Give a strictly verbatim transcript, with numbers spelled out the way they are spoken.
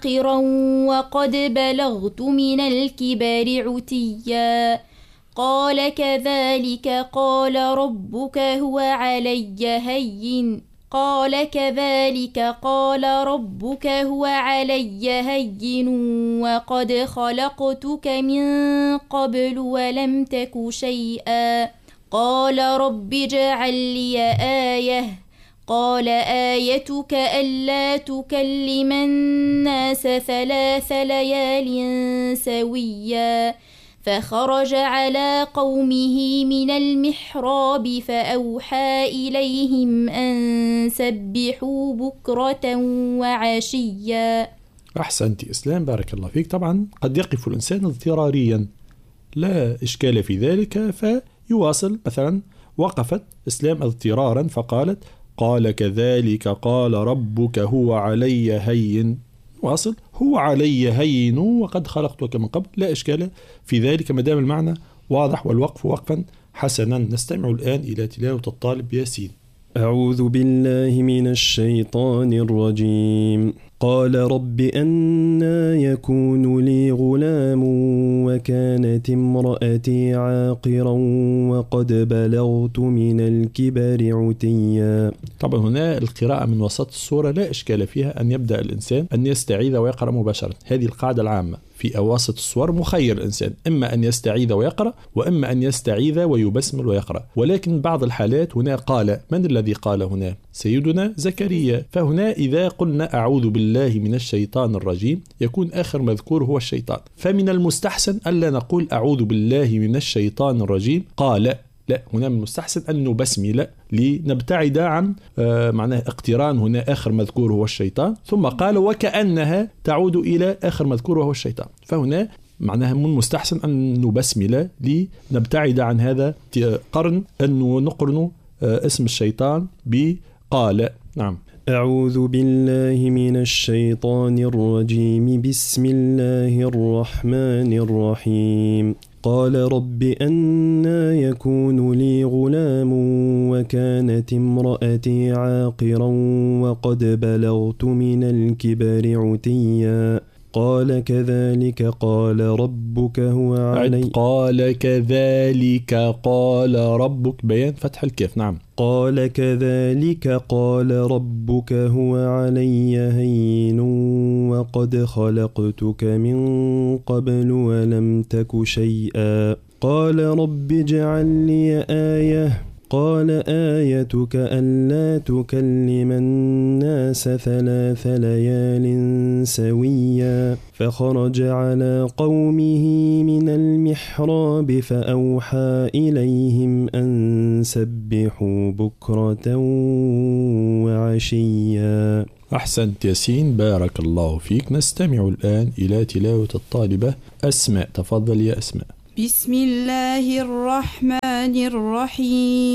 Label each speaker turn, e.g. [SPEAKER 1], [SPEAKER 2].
[SPEAKER 1] عاقرا وقد بلغت من الكبر عتيا قال كذلك قال ربك هو علي هين قال كذلك قال ربك هو علي هين وقد خلقتك من قبل ولم تك شيئا قال رب اجعل لي آية قال آيتك ألا تكلم الناس ثلاث ليال سويا فخرج على قومه من المحراب فأوحى إليهم أن سبحوا بكرة وعشيا.
[SPEAKER 2] أحسنت إسلام، بارك الله فيك. طبعا قد يقف الإنسان اضطراريا لا إشكال في ذلك، فيواصل. مثلا وقفت إسلام اضطرارا فقالت قال كذلك قال ربك هو علي هين، واصل هو علي هين وقد خلقتك من قبل، لا إشكال في ذلك ما دام المعنى واضح والوقف وقفا حسنا. نستمع الآن إلى تلاوة الطالب ياسين.
[SPEAKER 3] أعوذ بالله من الشيطان الرجيم. قال رب أنى يكون لي غلام وكانت امرأتي عاقرا وقد بلغت من الكبر عتيا.
[SPEAKER 2] طبعا هنا القراءة من وسط السورة لا إشكال فيها أن يبدأ الإنسان أن يستعيذ ويقرأ مباشرة. هذه القاعدة العامة في أواسط السور، مخير الإنسان إما أن يستعيذ ويقرأ وإما أن يستعيذ ويبسمل ويقرأ. ولكن بعض الحالات هنا قال، من الذي قال هنا؟ سيدنا زكريا. فهنا إذا قلنا أعوذ بالله من الشيطان الرجيم يكون آخر مذكور هو الشيطان، فمن المستحسن ألا نقول أعوذ بالله من الشيطان الرجيم قال، لا، هنا من المستحسن أن نبسمل لنبتعد عن آه معناه اقتران هنا آخر مذكور هو الشيطان، ثم قال وكأنها تعود إلى آخر مذكور وهو الشيطان. فهنا معناها من المستحسن أن نبسمل لنبتعد عن هذا قرن أن نقرن آه اسم الشيطان بقال. نعم.
[SPEAKER 3] أعوذ بالله من الشيطان الرجيم بسم الله الرحمن الرحيم. قال رب أنى يكون لي غلام وكانت امرأتي عاقرا وقد بلغت من الكبر عتيا قال كذلك قال ربك هو علي
[SPEAKER 2] قال كذلك قال ربك بيان فتح الكاف. نعم.
[SPEAKER 3] قال كذلك قال ربك هو علي هين وقد خلقتك من قبل ولم تك شيئا قال رب اجعل لي آية قال آيتك ألا تكلم الناس ثلاث ليال سويا فخرج على قومه من المحراب فأوحى إليهم أن سبحوا بكرة وعشيا.
[SPEAKER 2] أحسنت ياسين، بارك الله فيك. نستمع الآن إلى تلاوة الطالبة أسماء. تفضل يا أسماء.
[SPEAKER 4] بسم الله الرحمن الرحيم.